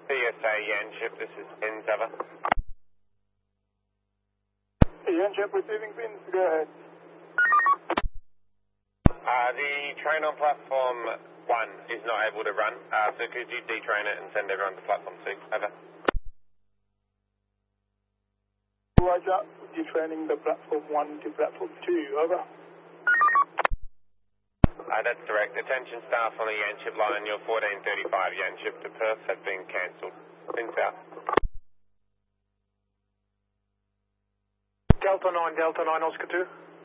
PSA Yanship, this is pins, over. Yanship receiving pins, go ahead. The train on platform 1 is not able to run, so could you detrain it and send everyone to platform 6, over. Roger, detraining the platform 1 to platform 2, over. That's correct. Attention staff on the Yanship line, your 1435 Yanship to Perth has been cancelled. Pins out. Delta 9 Oscar 2.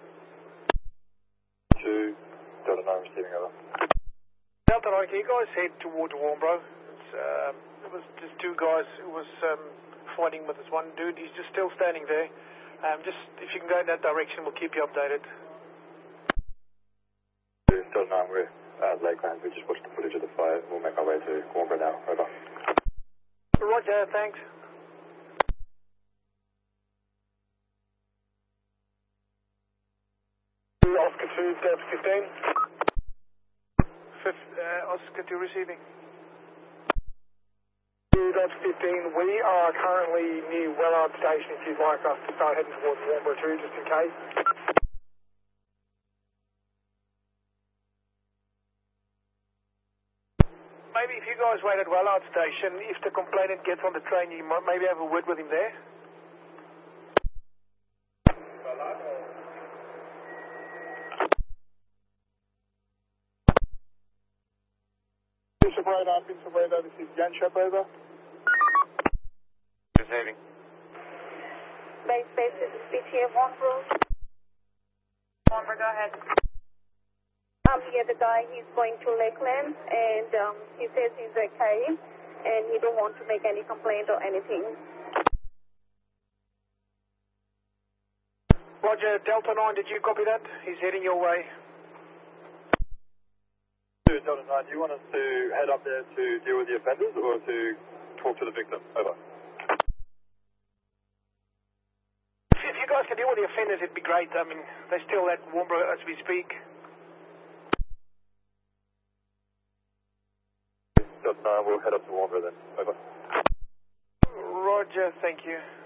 2, Delta 9 receiving, over. Delta 9, can you guys head towards Warnbro? It was just two guys who was fighting with this one dude. He's just still standing there. Just if you can go in that direction, we'll keep you updated. Delta 9, we're at Lakeland. We just watched the footage of the fire. We'll make our way to Warnbro now, over. Roger, thanks. Oscar 2, Delta 15. Oscar 2 receiving. Delta 15, we are currently near Wellard Station if you'd like us to start heading towards Warnbro 2, just in case. Maybe if you guys wait at Wellard Station, if the complainant gets on the train, you might maybe have a word with him there. Bishop Radar, this is Yanship, over. Receiving. Base, this is BTA Warnbro. Warnbro, go ahead. Yeah, the guy, he's going to Lakeland, and he says he's okay, and he don't want to make any complaint or anything. Roger, Delta 9, did you copy that? He's heading your way. Delta 9, do you want us to head up there to deal with the offenders or to talk to the victim? Over. If you guys can deal with the offenders, it'd be great. I mean, they're still at Warnbro as we speak. Delta 9, we'll head up to Warnbro then. Over. Roger, thank you.